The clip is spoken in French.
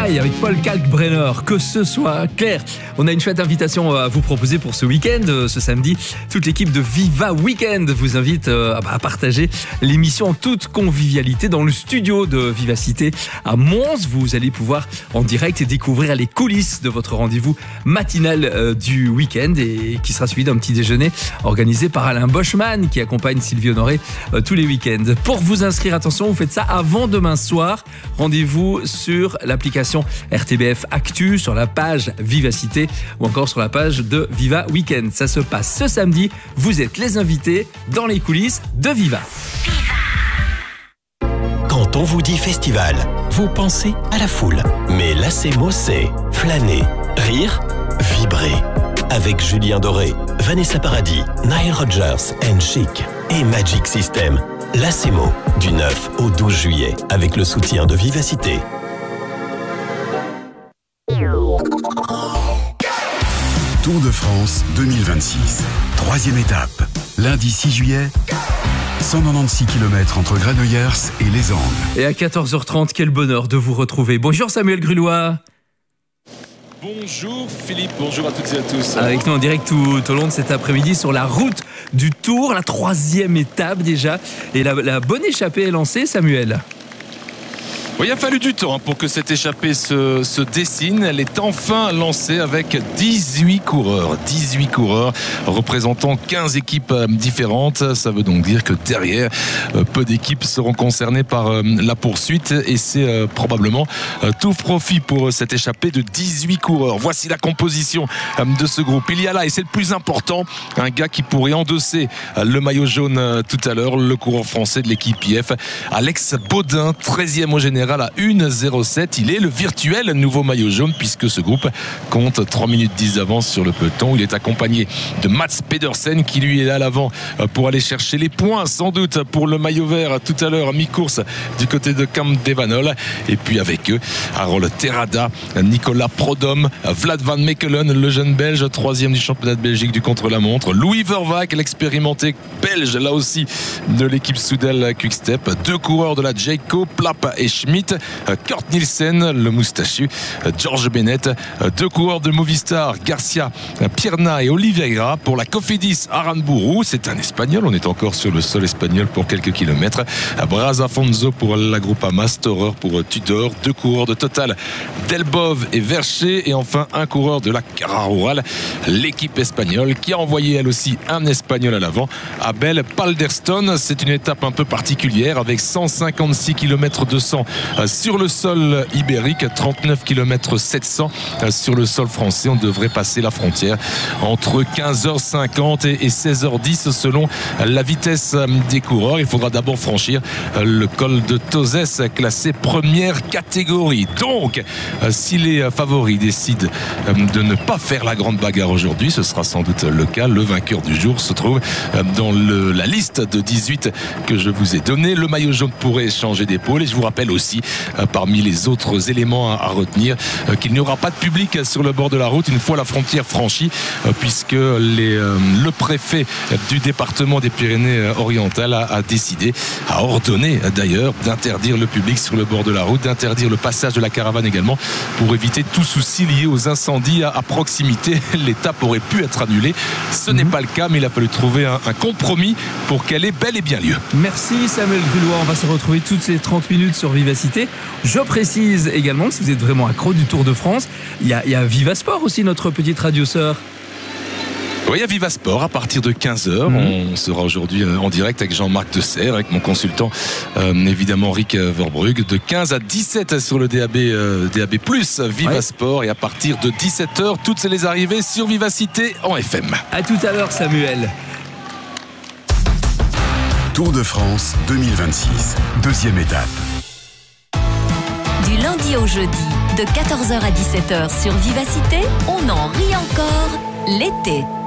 Pareil avec Paul Kalkbrenner, que ce soit clair. On a une chouette invitation à vous proposer pour ce week-end. Ce samedi, toute l'équipe de Viva Weekend vous invite à partager l'émission en toute convivialité dans le studio de Vivacité à Mons. Vous allez pouvoir en direct découvrir les coulisses de votre rendez-vous matinal du week-end et qui sera suivi d'un petit déjeuner organisé par Alain Boschman qui accompagne Sylvie Honoré tous les week-ends. Pour vous inscrire, attention, vous faites ça avant demain soir. Rendez-vous sur l'application RTBF Actu, sur la page Vivacité ou encore sur la page de Viva Weekend. Ça se passe ce samedi. Vous êtes les invités dans les coulisses de Viva. Quand on vous dit festival, vous pensez à la foule. Mais l'ACMO, c'est flâner, rire, vibrer. Avec Julien Doré, Vanessa Paradis, Nile Rodgers and Chic et Magic System. L'ACMO, du 9 au 12 juillet, avec le soutien de Vivacité. Tour de France 2026. Troisième étape. Lundi 6 juillet, 196 km entre Granollers et Les Angles. Et à 14h30, quel bonheur de vous retrouver. Bonjour Samuel Grulois. Bonjour Philippe, bonjour à toutes et à tous. Avec nous en direct tout au long de cet après-midi sur la route du Tour, la troisième étape déjà. Et la bonne échappée est lancée, Samuel. Oui, il a fallu du temps pour que cette échappée se dessine. Elle est enfin lancée avec 18 coureurs. 18 coureurs représentant 15 équipes différentes. Ça veut donc dire que derrière, peu d'équipes seront concernées par la poursuite. Et c'est probablement tout profit pour cette échappée de 18 coureurs. Voici la composition de ce groupe. Il y a là, et c'est le plus important, un gars qui pourrait endosser le maillot jaune tout à l'heure, le coureur français de l'équipe IF, Alex Baudin, 13e au général à 1,07. Il est le virtuel nouveau maillot jaune puisque ce groupe compte 3 minutes 10 d'avance sur le peloton. Il est accompagné de Mats Pedersen qui lui est là à l'avant pour aller chercher les points sans doute pour le maillot vert tout à l'heure à mi-course du côté de Camp Devanol. Et puis avec eux, Harold Terrada, Nicolas Prodhomme, Vlad van Mechelen, le jeune belge, 3e du championnat de Belgique du contre-la-montre, Louis Vervaek, l'expérimenté belge là aussi de l'équipe Soudal Quick-Step, 2 coureurs de la Jayco, Plapp et Schmidt, Kurt Nielsen, le moustachu, George Bennett, 2 coureurs de Movistar, Garcia, Pierna et Oliveira. Pour la Cofidis, Aranburu, c'est un espagnol, on est encore sur le sol espagnol pour quelques kilomètres. Braz Afonso pour la Groupama, Storer pour Tudor, 2 coureurs de Total, Delbov et Vercher, et enfin un coureur de la Cara Rural, l'équipe espagnole qui a envoyé elle aussi un espagnol à l'avant, Abel Palderstone. C'est une étape un peu particulière avec 156 km 200 sur le sol ibérique, 39 km 700 sur le sol français. On devrait passer la frontière entre 15h50 et 16h10 selon la vitesse des coureurs. Il faudra d'abord franchir le col de Tozès classé première catégorie. Donc, si les favoris décident de ne pas faire la grande bagarre aujourd'hui, ce sera sans doute le cas. Le vainqueur du jour se trouve dans la liste de 18 que je vous ai donné. Le maillot jaune pourrait changer d'épaule et je vous rappelle aussi parmi les autres éléments à retenir qu'il n'y aura pas de public sur le bord de la route une fois la frontière franchie puisque le préfet du département des Pyrénées-Orientales a décidé, a ordonné d'ailleurs d'interdire le public sur le bord de la route, d'interdire le passage de la caravane également pour éviter tout souci lié aux incendies à proximité. L'étape aurait pu être annulée, ce n'est pas le cas, mais il a fallu trouver un compromis pour qu'elle ait bel et bien lieu. Merci Samuel Grulois, on va se retrouver toutes ces 30 minutes sur Vivacité. Je précise également que si vous êtes vraiment accro du Tour de France, il y a Viva Sport aussi, notre petite radio sœur. Oui, à Viva Sport, à partir de 15h, on sera aujourd'hui en direct avec Jean-Marc Desserre, avec mon consultant, évidemment Rick Verbrugge, de 15 à 17 sur le DAB+, Viva Sport, et à partir de 17h, toutes les arrivées sur Vivacité en FM. À tout à l'heure, Samuel. Tour de France 2026. Deuxième étape. Du lundi au jeudi, de 14h à 17h sur Vivacité, on en rit encore l'été.